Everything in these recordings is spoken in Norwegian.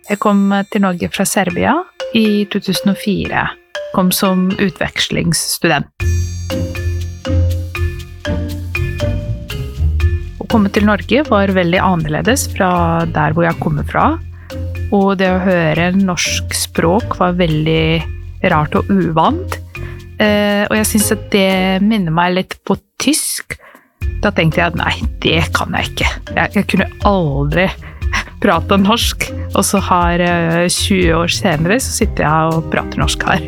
Jeg kom til Norge fra Serbia i 2004. Kom som utvekslingsstudent. Å komme til Norge var veldig annerledes fra der hvor jeg kommer fra. Og det å høre norsk språk var veldig rart og uvant. Og jeg synes at det minner meg litt på tysk. Da tenkte jeg at nei, det kan jeg ikke. Jeg kunne aldri prate norsk. Og så har 20 år senere så sitter jeg og prater norsk her.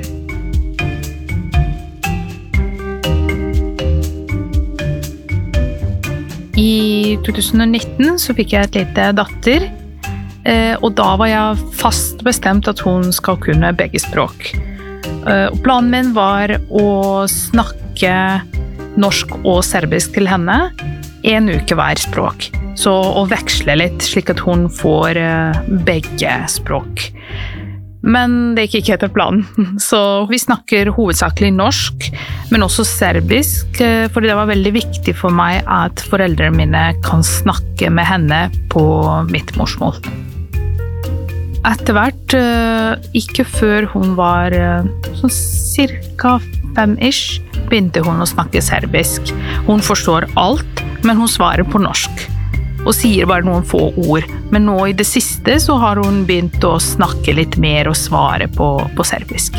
I 2019 så fikk jeg et lite datter. Og da var jeg fast bestemt at hun skal kunne begge språk. Og planen min var å snakke norsk og serbisk til henne 1 uke hver språk. Så å veksle litt slik at hun får begge språk. Men det gikk ikke etter planen. Så vi snakker hovedsakelig norsk, men også serbisk, fordi det var veldig viktig for meg at foreldrene mine kan snakke med henne på mitt morsmål. Etter hvert, ikke før hun var sånn cirka 5-ish, begynte hun å snakke serbisk. Hun forstår alt, men hun svarer på norsk. Og sier bare noen få ord. Men nå i det siste så har hun begynt å snakke litt mer og svare på serbisk.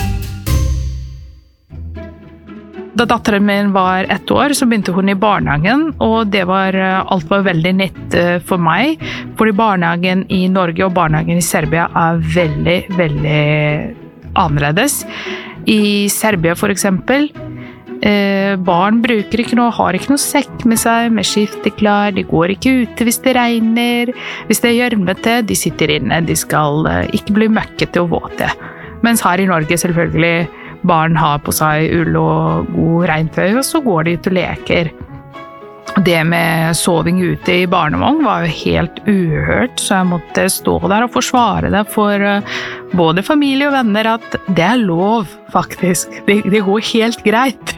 Da datteren min var 1 år, så begynte hun i barnehagen, og alt var veldig nytt for meg, fordi barnehagen i Norge og barnehagen i Serbia er veldig, veldig annerledes. I Serbia for eksempel, barn bruker ikke noe, har ikke noe sekk med seg, med skifteklær, de går ikke ute hvis det regner, hvis det gjørmete, de sitter inne, de skal ikke bli møkkete og våte. Mens her i Norge selvfølgelig, barn har på seg ull og god regntøy, og så går de ut og leker. Det med soving ute i barnevogn var jo helt uhørt, så jeg måtte stå der og forsvare det for både familie og venner at det er lov, faktisk. Det går helt greit.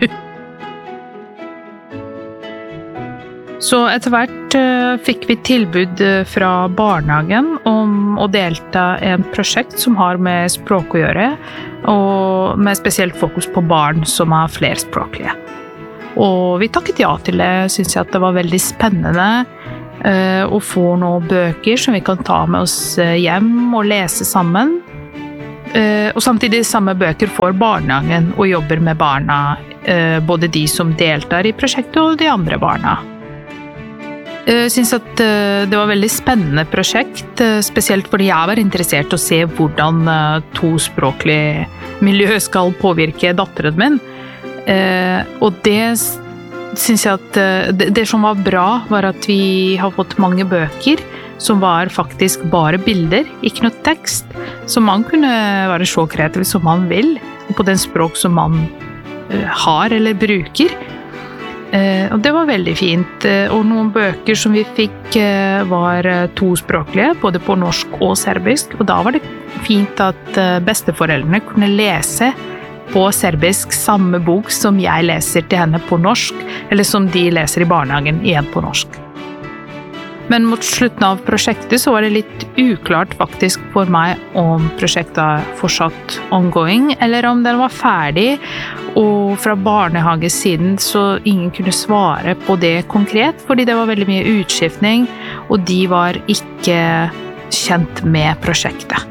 Så etter hvert fikk vi tilbud fra barnehagen om å delta i en prosjekt som har med språk å gjøre, og med spesielt fokus på barn som er flerspråklige. Og vi takket ja til det, synes jeg at det var veldig spennende å få noen bøker som vi kan ta med oss hjem og lese sammen. Og samtidig samme bøker for barnehagen og jobber med barna, både de som deltar i prosjektet og de andre barna. Jeg synes at det var et veldig spennende prosjekt, spesielt fordi jeg var interessert i å se hvordan tospråklig miljø skal påvirke datteren min. Og det synes jeg at det som var bra var at vi har fått mange bøker som var faktisk bare bilder, ikke noe tekst, så man kunne være så kreativ som man vil på den språk som man har eller bruker. Og det var veldig fint, og noen bøker som vi fikk var tospråklige, både på norsk og serbisk, og da var det fint at besteforeldrene kunne lese på serbisk samme bok som jeg leser til henne på norsk, eller som de leser i barnehagen igjen på norsk. Men mot slutten av prosjektet så var det litt uklart faktisk for meg om prosjektet er fortsatt ongoing, eller om den var ferdig, og fra barnehagesiden så ingen kunne svare på det konkret, fordi det var veldig mye utskiftning, og de var ikke kjent med prosjektet.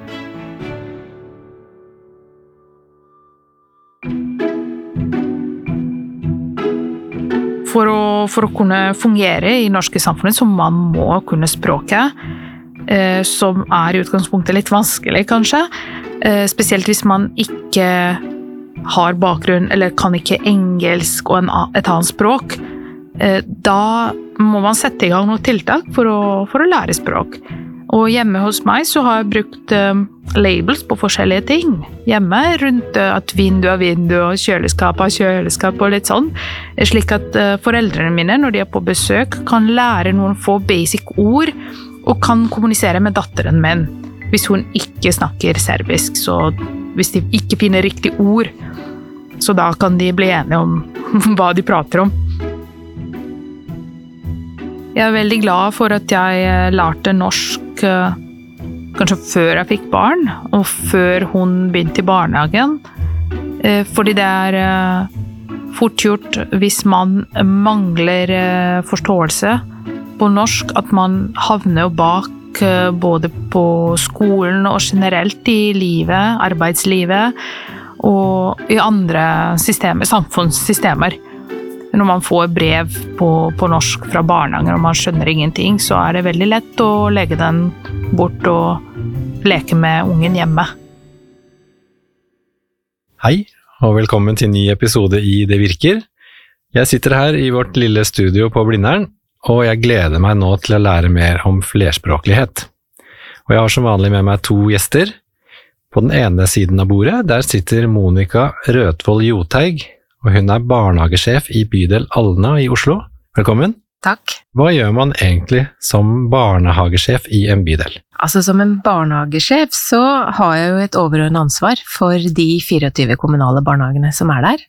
For å kunne fungere i norske samfunnet så man må kunne språket, som er i utgangspunktet litt vanskelig kanskje, spesielt hvis man ikke har bakgrunn eller kan ikke engelsk og et annet språk. Da må man sette i gang noen tiltak for å lære språk. Og hjemme hos meg så har jeg brukt labels på forskjellige ting. Hjemme rundt at vindu er vindu og kjøleskap er kjøleskap og litt sånn. Slik at foreldrene mine når de er på besøk kan lære noen få basic ord og kan kommunisere med datteren min hvis hun ikke snakker serbisk. Så hvis de ikke finner riktig ord, så da kan de bli enige om hva de prater om. Jeg er veldig glad for at jeg lærte norsk kanskje før jeg fikk barn, og før hun begynte i barnehagen. Fordi det fort gjort hvis man mangler forståelse på norsk, at man havner jo bak både på skolen og generelt i livet, arbeidslivet, og i andre systemer, samfunnssystemer. Når man får brev på norsk fra barnehagen og man skjønner ingenting, så det veldig lett å legge den bort og leke med ungen hjemme. Hei, og velkommen til en ny episode i Det Virker. Jeg sitter her i vårt lille studio på Blindern, og jeg gleder meg nå til å lære mer om flerspråklighet. Og jeg har som vanlig med meg 2 gjester. På den ene siden av bordet, der sitter Monica Rødvold Joteig, og hun barnehagesjef i bydel Alna i Oslo. Velkommen. Takk. Hva gjør man egentlig som barnehagesjef i en bydel? Altså som en barnehagesjef så har jeg jo et overordnet ansvar for de 24 kommunale barnehagene som der.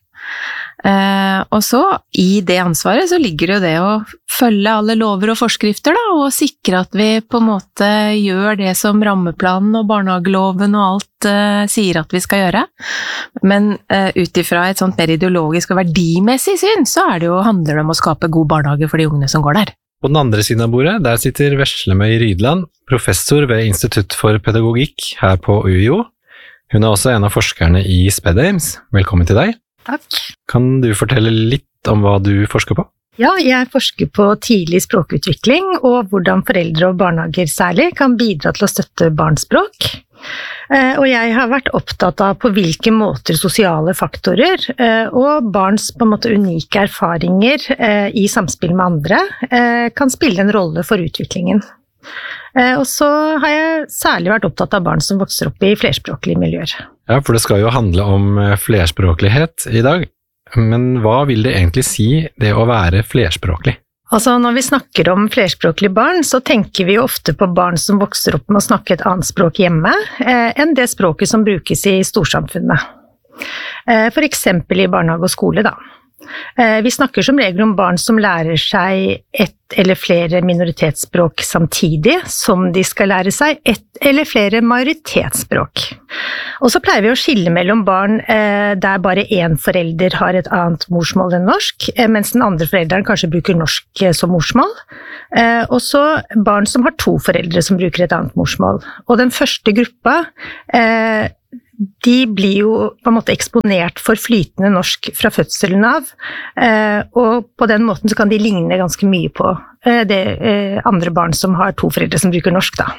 Og så i det ansvaret så ligger jo det å følge alle lover og forskrifter da, og sikre at vi på en måte gjør det som rammeplanen og barnehageloven og alt sier at vi skal gjøre. Men utifra et sånt mer ideologisk og verdimessig syn, så det jo, handler det om å skape god barnehage for de ungene som går der. På den andre siden av bordet, der sitter Veslemøy Rydland, professor ved Institutt for Pedagogikk her på UiO. Hun også en av forskerne i SpedAIMS. Velkommen til deg. Takk. Kan du fortelle litt om hva du forsker på? Ja, jeg forsker på tidlig språkutvikling og hvordan foreldre og barnehager særlig kan bidra til å støtte barns språk. Og jeg har vært opptatt av på hvilke måter sosiale faktorer og barns på en måte unike erfaringer i samspill med andre kan spille en rolle for utviklingen. Og så har jeg særlig vært opptatt av barn som vokser opp i flerspråklige miljøer. Ja, for det skal jo handle om flerspråklighet i dag. Men hva vil det egentlig si det å være flerspråklig? Altså når vi snakker om flerspråklige barn, så tenker vi ofte på barn som vokser opp med å snakke et annet språk hjemme, enn det språket som brukes i storsamfunnet. For eksempel i barnehage og skole da. Vi snakker som regel om barn som lærer seg ett eller flere minoritetsspråk samtidig, som de skal lære seg ett eller flere majoritetsspråk. Og så pleier vi å skille mellom barn der bare en forelder har et annet morsmål enn norsk, mens den andre forelderen kanskje bruker norsk som morsmål. Og så barn som har 2 foreldre som bruker et annet morsmål. Og den første gruppa de blir jo på en måte eksponert for flytende norsk fra fødselen av, og på den måten så kan de ligne ganske mye på det andre barn som har 2 foreldre som bruker norsk da.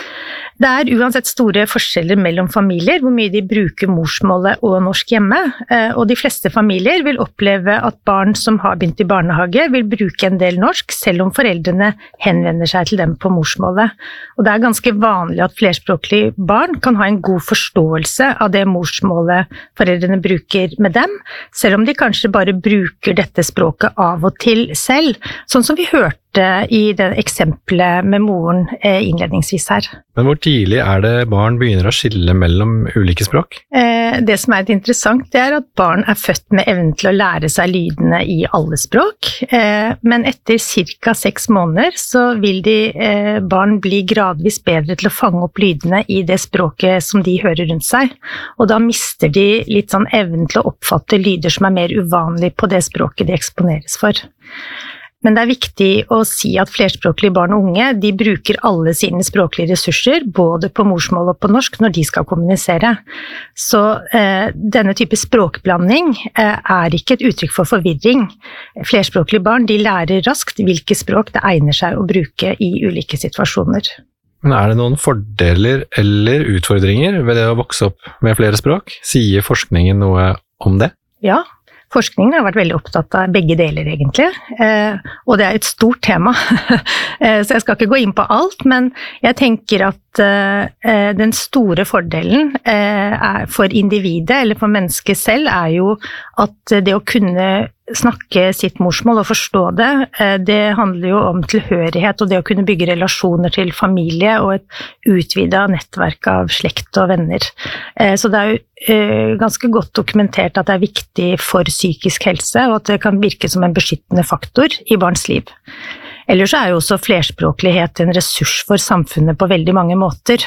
Det uansett store forskjeller mellom familier, hvor mye de bruker morsmålet og norsk hjemme, og de fleste familier vil oppleve at barn som har begynt i barnehage vil bruke en del norsk, selv om foreldrene henvender seg til dem på morsmålet. Og det ganske vanlig at flerspråklige barn kan ha en god forståelse av det morsmålet foreldrene bruker med dem, selv om de kanskje bare bruker dette språket av og til selv, sånn som vi hørte i det eksempelet med moren innledningsvis her. Men hvor tidlig det barn begynner å skille mellom ulike språk? Det som litt interessant, det at barn født med evnen til å lære seg lydene i alle språk, men etter ca. 6 måneder så vil barn bli gradvis bedre til å fange opp lydene i det språket som de hører rundt seg, og da mister de litt sånn evnen til å oppfatte lyder som mer uvanlig på det språket de eksponeres for. Men det viktig å si at flerspråklige barn og unge, de bruker alle sine språklige ressurser, både på morsmål og på norsk, når de skal kommunisere. Så denne type språkblanding ikke et uttrykk for forvirring. Flerspråklige barn, de lærer raskt hvilke språk det egner seg å bruke i ulike situasjoner. Men det noen fordeler eller utfordringer ved det å vokse opp med flere språk? Sier forskningen noe om det? Ja. Forskningen har vært veldig opptatt av begge deler egentlig, og det et stort tema, så jeg skal ikke gå inn på alt, men jeg tenker at den store fordelen for individet eller for mennesket selv jo at det å kunne snakke sitt morsmål og forstå det, det handler jo om tilhørighet og det å kunne bygge relasjoner til familie og et utvidet nettverk av slekt og venner. Så det jo ganske godt dokumentert at det viktig for psykisk helse, og at det kan virke som en beskyttende faktor i barns liv. Eller så jo også flerspråklighet en ressurs for samfunnet på veldig mange måter.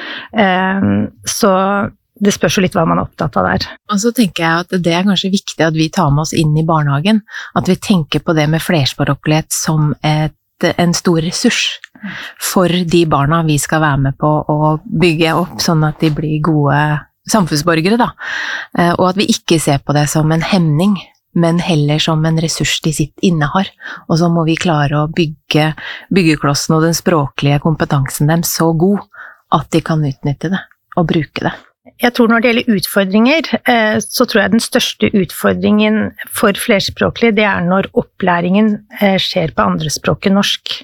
Så det spørs jo litt hva man opptatt av der. Og så tenker jeg at det kanskje viktig at vi tar med oss inn i barnehagen, at vi tenker på det med flerspråklighet som en stor ressurs for de barna vi skal være med på å bygge opp, sånn at de blir gode samfunnsborgere da. Og at vi ikke ser på det som en hemning, men heller som en ressurs de sitt innehar. Og så må vi klare å bygge byggeklossen og den språklige kompetansen dem så god at de kan utnytte det og bruke det. Jeg tror når det gjelder utfordringer, så tror jeg den største utfordringen for flerspråklige, det når opplæringen skjer på andre språk enn norsk.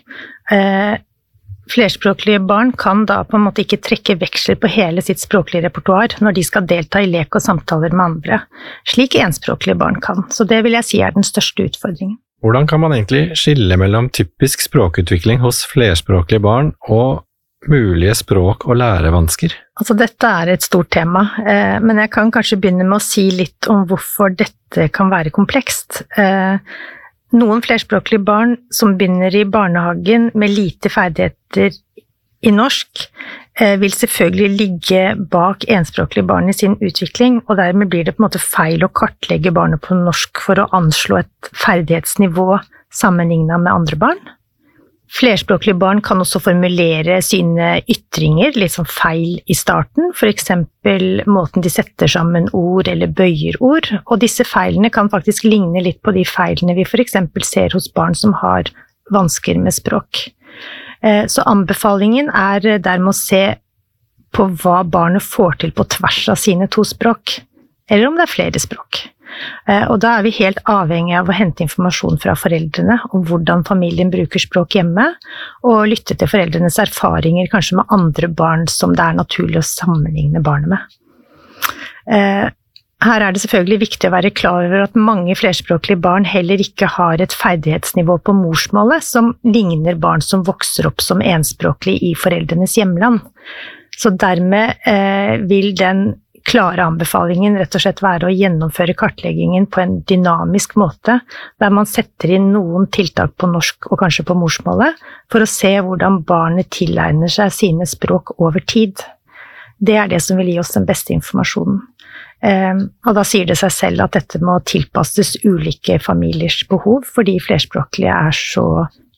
Flerspråklige barn kan da på en måte ikke trekke veksler på hele sitt språklige repertoar når de skal delta i lek og samtaler med andre, slik enspråklige barn kan. Så det vil jeg si den største utfordringen. Hvordan kan man egentlig skille mellom typisk språkutvikling hos flerspråklige barn og mulige språk- og lærevansker? Altså dette et stort tema, men jeg kan kanskje begynne med å si litt om hvorfor dette kan være komplekst. Noen flerspråklige barn som begynner i barnehagen med lite ferdigheter i norsk, vil selvfølgelig ligge bak enspråklige barn i sin utvikling, og dermed blir det på en måte feil å kartlegge barnet på norsk for å anslå et ferdighetsnivå sammenlignet med andre barn. Flerspråklige barn kan også formulere sine ytringer litt som feil i starten, for eksempel måten de setter sammen ord eller bøyer ord, og disse feilene kan faktisk ligne litt på de feilene vi for eksempel ser hos barn som har vansker med språk. Så anbefalingen dermed å se på hva barnet får til på tvers av sine to språk, eller om det flere språk. Og da vi helt avhengig av å hente informasjon fra foreldrene om hvordan familien bruker språk hjemme, og lytte til foreldrenes erfaringer kanskje med andre barn som det naturlig å sammenligne barnet med. Her det selvfølgelig viktig å være klar over at mange flerspråklige barn heller ikke har et ferdighetsnivå på morsmålet som ligner barn som vokser opp som enspråklige i foreldrenes hjemland. Så dermed vil den klare anbefalingen rett og slett være å gjennomføre kartleggingen på en dynamisk måte, der man setter inn noen tiltak på norsk og kanskje på morsmålet, for å se hvordan barnet tilegner seg sine språk over tid. Det det som vil gi oss den beste informasjonen. Og da sier det seg selv at dette må tilpasses ulike familiers behov, fordi flerspråklige så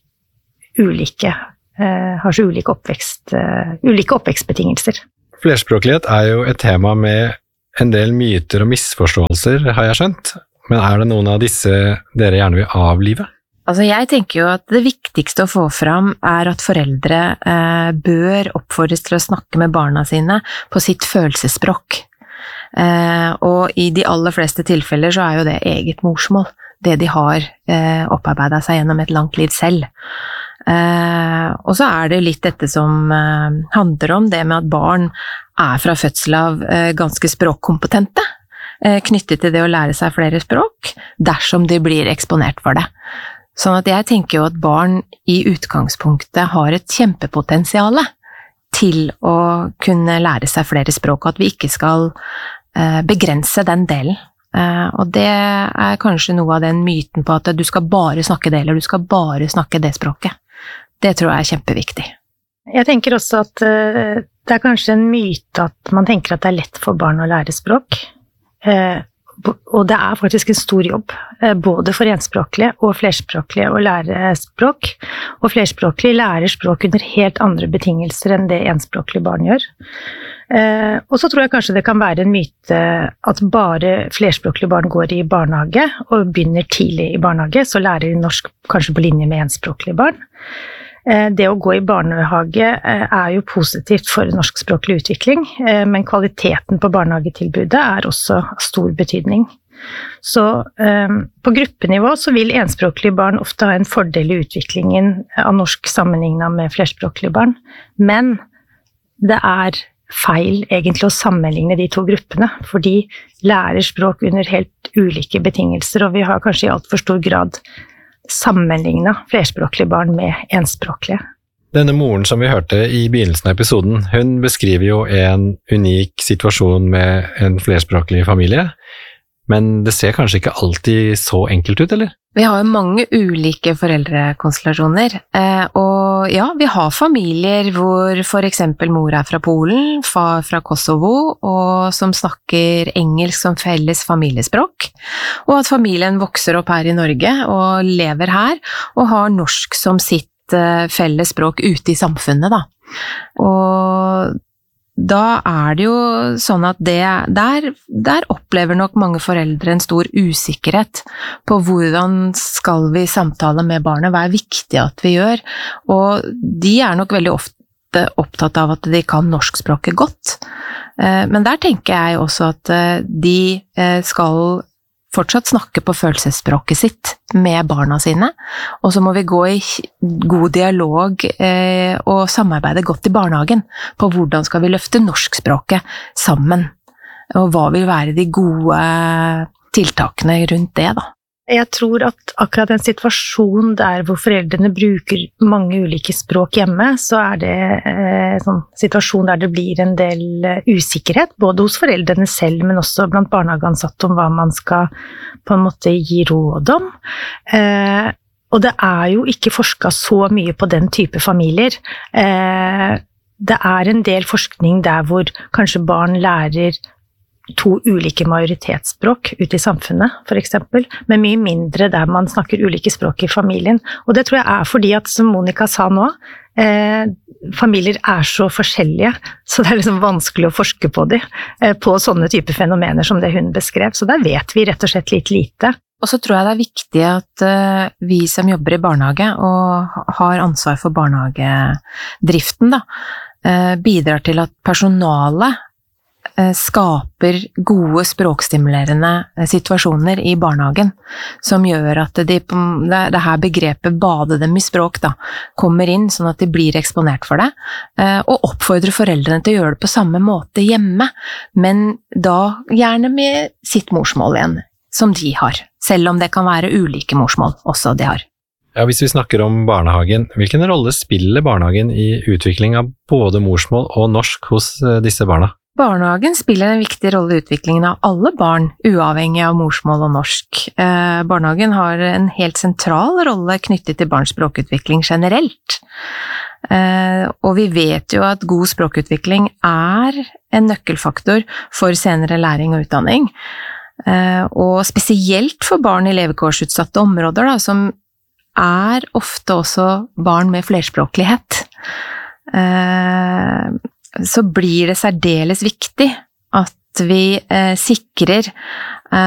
ulike, har så ulike oppvekstbetingelser. Flerspråklighet jo et tema med en del myter og misforståelser, har jeg skjønt. Men det noen av disse dere gjerne vil avlive? Altså jeg tenker jo at det viktigste å få fram at foreldre bør oppfordres til å snakke med barna sine på sitt følelsesspråk. Og i de aller fleste tilfeller så jo det eget morsmål, det de har opparbeidet seg gjennom et langt liv selv. Og så det litt dette som handler om det med at barn fra fødsel av ganske språkkompetente, knyttet til det å lære seg flere språk, dersom de blir eksponert for det. Sånn at jeg tenker jo at barn i utgangspunktet har et kjempepotensiale til å kunne lære seg flere språk, at vi ikke skal begrense den delen. Og det kanskje noe av den myten på at du skal bare snakke det, eller du skal bare snakke det språket. Det tror jeg kjempeviktig. Jeg tenker også at det kanskje en myte at man tenker at det lett for barn å lære språk. Og det faktisk en stor jobb, både for enspråklige og flerspråklige å lære språk. Og flerspråklige lærer språk under helt andre betingelser enn det enspråklige barn gjør. Og så tror jeg kanskje det kan være en myte at bare flerspråklige barn går i barnehage og begynner tidlig i barnehage, så lærer de norsk kanskje på linje med enspråklige barn. Det å gå i barnehage jo positivt for norskspråklig utvikling, men kvaliteten på barnehagetilbudet også av stor betydning. Så på gruppenivå så vil enspråklige barn ofte ha en fordel i utviklingen av norsk sammenlignet med flerspråklige barn, men det feil egentlig å sammenligne de to gruppene, for de lærer språk under helt ulike betingelser, og vi har kanskje i alt for stor grad sammenlignet flerspråklige barn med enspråklige. Denne moren som vi hørte i begynnelsen av episoden, hun beskriver jo en unik situasjon med en flerspråklig familie, Men det ser kanskje ikke alltid så enkelt ut, eller? Vi har jo mange ulike foreldrekonstellasjoner, og ja, vi har familier hvor for eksempel mor fra Polen, far fra Kosovo, og som snakker engelsk som felles familiespråk, og at familien vokser opp her i Norge og lever her, og har norsk som sitt felles språk ute i samfunnet, da. Og da det jo sånn at der opplever nok mange foreldre en stor usikkerhet på hvordan skal vi samtale med barnet, hva viktig at vi gjør, og de nok veldig ofte opptatt av at de kan norskspråket godt. Men der tenker jeg også at de skal fortsatt snakke på følelsesspråket sitt med barna sine, og så må vi gå i god dialog og samarbeide godt i barnehagen på hvordan skal vi løfte norskspråket sammen, og hva vil være de gode tiltakene rundt det da. Jeg tror at akkurat en situasjon der hvor foreldrene bruker mange ulike språk hjemme, så det en sånn situasjon der det blir en del usikkerhet, både hos foreldrene selv, men også blant barnehageansatte om hva man skal på en måte gi råd om. Og det jo ikke forsket så mye på den type familier. Det en del forskning der hvor kanskje barn lærer 2 ulike majoritetsspråk ute i samfunnet, for eksempel, men mye mindre der man snakker ulike språk i familien. Og det tror jeg fordi at, som Monica sa nå, familier så forskjellige, så det liksom vanskelig å forske på dem, på sånne type fenomener som det hun beskrev. Så der vet vi rett og slett litt lite. Og så tror jeg det viktig at vi som jobber i barnehage og har ansvar for barnehagedriften, da, bidrar til at personalet skaper gode språkstimulerende situasjoner i barnehagen, som gjør at det her begrepet bade dem i språk da, kommer inn sånn at de blir eksponert for det, og oppfordrer foreldrene til å gjøre det på samme måte hjemme, men da gjerne med sitt morsmål igjen, som de har, selv om det kan være ulike morsmål også de har. Ja, hvis vi snakker om barnehagen, hvilken rolle spiller barnehagen i utvikling av både morsmål og norsk hos disse barna? Barnehagen spiller en viktig rolle i utviklingen av alle barn, uavhengig av morsmål og norsk. Barnehagen har en helt sentral rolle knyttet til barns språkutvikling generelt. Og vi vet jo at god språkutvikling en nøkkelfaktor for senere læring og utdanning. Og spesielt for barn i levekårsutsatte områder, da, som ofte også barn med flerspråklighet. Så blir det særdeles viktig at vi sikrer